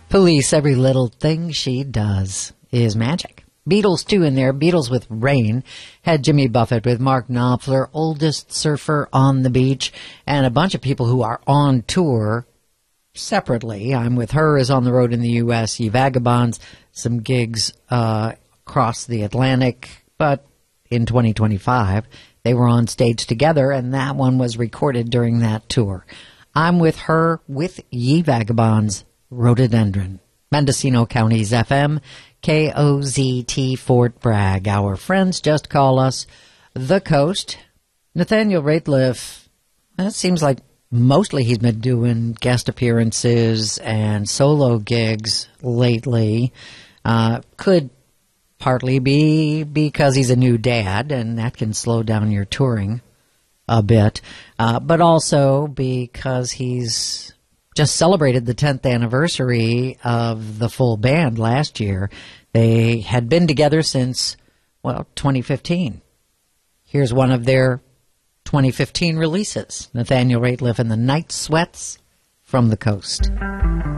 Police, every little thing she does is magic. Beatles, too, in there. Beatles with Rain. Had Jimmy Buffett with Mark Knopfler, oldest surfer on the beach, and a bunch of people who are on tour separately. I'm With Her is on the road in the U.S. Ye Vagabonds, some gigs across the Atlantic, but in 2025, they were on stage together, and that one was recorded during that tour. I'm With Her with Ye Vagabonds, Rhododendron. Mendocino County's FM, KOZT Fort Bragg. Our friends just call us The Coast. Nathaniel Rateliff, it seems like mostly he's been doing guest appearances and solo gigs lately. Could partly be because he's a new dad, and that can slow down your touring a bit, but also because he's just celebrated the 10th anniversary of the full band last year. They had been together since, 2015. Here's one of their 2015 releases, Nathaniel Rateliff and the Night Sweats from the Coast.